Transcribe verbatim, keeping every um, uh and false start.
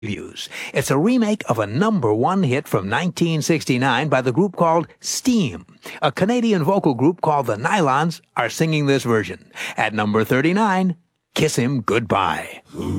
Views. It's a remake of a number one hit from nineteen sixty-nine by the group called Steam. A Canadian vocal group called the Nylons are singing this version. At number thirty-nine, Kiss Him Goodbye.